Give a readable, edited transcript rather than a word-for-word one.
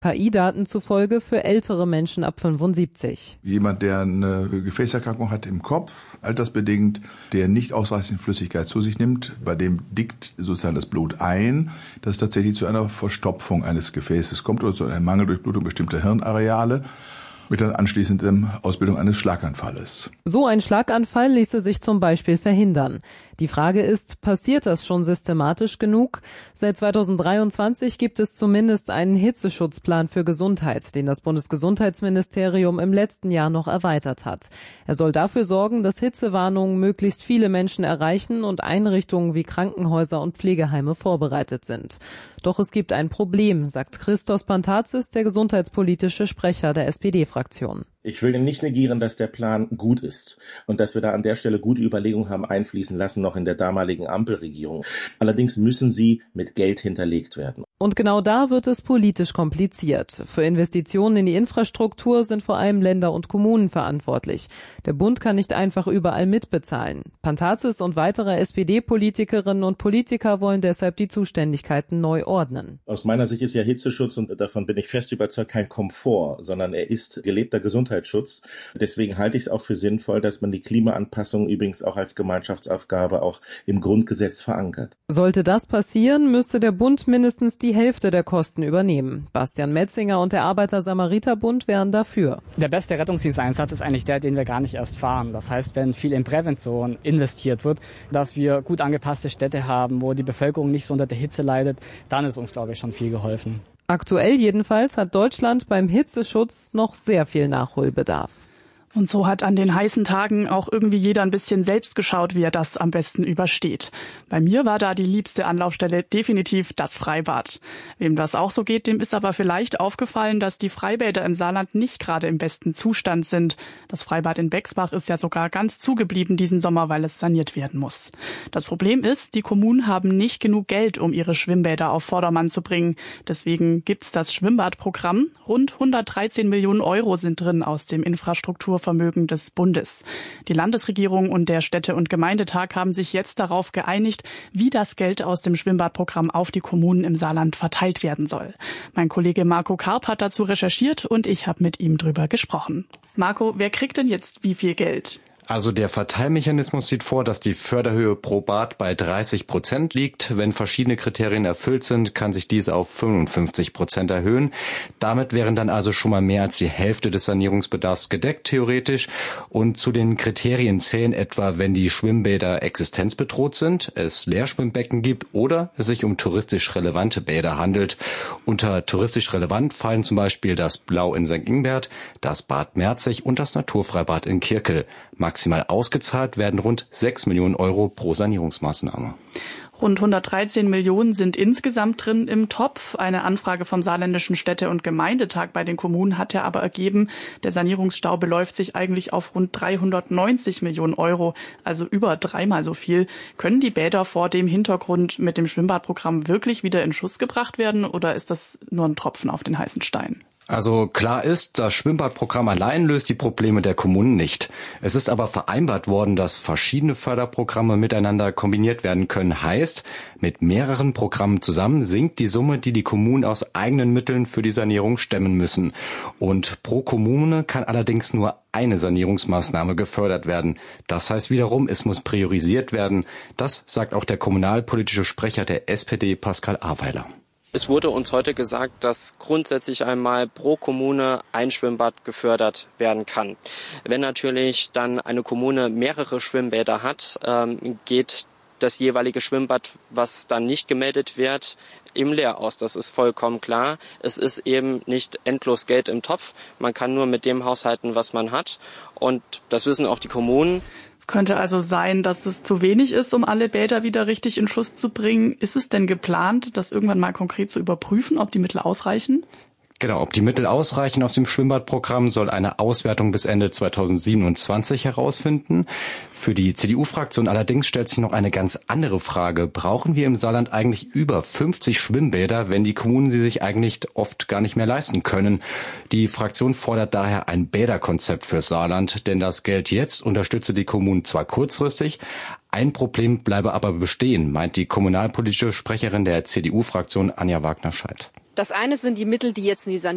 KI-Daten zufolge für ältere Menschen ab 75. Jemand, der eine Gefäßerkrankung hat im Kopf, altersbedingt, der nicht ausreichend Flüssigkeit zu sich nimmt, bei dem dickt sozusagen das Blut ein, dass es tatsächlich zu einer Verstopfung eines Gefäßes kommt oder zu einer Mangeldurchblutung bestimmter Hirnareale mit der anschließenden Ausbildung eines Schlaganfalles. So ein Schlaganfall ließe sich zum Beispiel verhindern. Die Frage ist, passiert das schon systematisch genug? Seit 2023 gibt es zumindest einen Hitzeschutzplan für Gesundheit, den das Bundesgesundheitsministerium im letzten Jahr noch erweitert hat. Er soll dafür sorgen, dass Hitzewarnungen möglichst viele Menschen erreichen und Einrichtungen wie Krankenhäuser und Pflegeheime vorbereitet sind. Doch es gibt ein Problem, sagt Christos Pantazis, der gesundheitspolitische Sprecher der SPD-Fraktion. Ich will nicht negieren, dass der Plan gut ist und dass wir da an der Stelle gute Überlegungen haben einfließen lassen, noch in der damaligen Ampelregierung. Allerdings müssen sie mit Geld hinterlegt werden. Und genau da wird es politisch kompliziert. Für Investitionen in die Infrastruktur sind vor allem Länder und Kommunen verantwortlich. Der Bund kann nicht einfach überall mitbezahlen. Pantazis und weitere SPD-Politikerinnen und Politiker wollen deshalb die Zuständigkeiten neu ordnen. Aus meiner Sicht ist ja Hitzeschutz, und davon bin ich fest überzeugt, kein Komfort, sondern er ist gelebter Gesundheitsschutz. Deswegen halte ich es auch für sinnvoll, dass man die Klimaanpassung übrigens auch als Gemeinschaftsaufgabe auch im Grundgesetz verankert. Sollte das passieren, müsste der Bund mindestens die Hälfte der Kosten übernehmen. Bastian Metzinger und der Arbeiter-Samariter-Bund wären dafür. Der beste Rettungsdiensteinsatz ist eigentlich der, den wir gar nicht erst fahren. Das heißt, wenn viel in Prävention investiert wird, dass wir gut angepasste Städte haben, wo die Bevölkerung nicht so unter der Hitze leidet, dann ist uns, glaube ich, schon viel geholfen. Aktuell jedenfalls hat Deutschland beim Hitzeschutz noch sehr viel Nachholbedarf. Und so hat an den heißen Tagen auch irgendwie jeder ein bisschen selbst geschaut, wie er das am besten übersteht. Bei mir war da die liebste Anlaufstelle definitiv das Freibad. Wem das auch so geht, dem ist aber vielleicht aufgefallen, dass die Freibäder im Saarland nicht gerade im besten Zustand sind. Das Freibad in Bexbach ist ja sogar ganz zugeblieben diesen Sommer, weil es saniert werden muss. Das Problem ist, die Kommunen haben nicht genug Geld, um ihre Schwimmbäder auf Vordermann zu bringen. Deswegen gibt's das Schwimmbadprogramm. Rund 113 Millionen Euro sind drin aus dem Infrastrukturvermögen des Bundes. Die Landesregierung und der Städte- und Gemeindetag haben sich jetzt darauf geeinigt, wie das Geld aus dem Schwimmbadprogramm auf die Kommunen im Saarland verteilt werden soll. Mein Kollege Marco Karp hat dazu recherchiert und ich habe mit ihm drüber gesprochen. Marco, wer kriegt denn jetzt wie viel Geld? Also der Verteilmechanismus sieht vor, dass die Förderhöhe pro Bad bei 30% liegt. Wenn verschiedene Kriterien erfüllt sind, kann sich diese auf 55% erhöhen. Damit wären dann also schon mal mehr als die Hälfte des Sanierungsbedarfs gedeckt, theoretisch. Und zu den Kriterien zählen etwa, wenn die Schwimmbäder existenzbedroht sind, es Leerschwimmbecken gibt oder es sich um touristisch relevante Bäder handelt. Unter touristisch relevant fallen zum Beispiel das Blau in St. Ingbert, das Bad Merzig und das Naturfreibad in Kirkel. Maximal ausgezahlt werden rund 6 Millionen Euro pro Sanierungsmaßnahme. Rund 113 Millionen sind insgesamt drin im Topf. Eine Anfrage vom Saarländischen Städte- und Gemeindetag bei den Kommunen hat ja aber ergeben, der Sanierungsstau beläuft sich eigentlich auf rund 390 Millionen Euro, also über dreimal so viel. Können die Bäder vor dem Hintergrund mit dem Schwimmbadprogramm wirklich wieder in Schuss gebracht werden oder ist das nur ein Tropfen auf den heißen Stein? Also klar ist, das Schwimmbadprogramm allein löst die Probleme der Kommunen nicht. Es ist aber vereinbart worden, dass verschiedene Förderprogramme miteinander kombiniert werden können. Heißt, mit mehreren Programmen zusammen sinkt die Summe, die die Kommunen aus eigenen Mitteln für die Sanierung stemmen müssen. Und pro Kommune kann allerdings nur eine Sanierungsmaßnahme gefördert werden. Das heißt wiederum, es muss priorisiert werden. Das sagt auch der kommunalpolitische Sprecher der SPD, Pascal Aweiler. Es wurde uns heute gesagt, dass grundsätzlich einmal pro Kommune ein Schwimmbad gefördert werden kann. Wenn natürlich dann eine Kommune mehrere Schwimmbäder hat, geht das jeweilige Schwimmbad, was dann nicht gemeldet wird, eben leer aus. Das ist vollkommen klar. Es ist eben nicht endlos Geld im Topf. Man kann nur mit dem haushalten, was man hat. Und das wissen auch die Kommunen. Es könnte also sein, dass es zu wenig ist, um alle Bäder wieder richtig in Schuss zu bringen. Ist es denn geplant, das irgendwann mal konkret zu überprüfen, ob die Mittel ausreichen? Genau, ob die Mittel ausreichen aus dem Schwimmbadprogramm, soll eine Auswertung bis Ende 2027 herausfinden. Für die CDU-Fraktion allerdings stellt sich noch eine ganz andere Frage. Brauchen wir im Saarland eigentlich über 50 Schwimmbäder, wenn die Kommunen sie sich eigentlich oft gar nicht mehr leisten können? Die Fraktion fordert daher ein Bäderkonzept fürs Saarland, denn das Geld jetzt unterstütze die Kommunen zwar kurzfristig, ein Problem bleibe aber bestehen, meint die kommunalpolitische Sprecherin der CDU-Fraktion Anja Wagner-Scheidt. Das eine sind die Mittel, die jetzt in die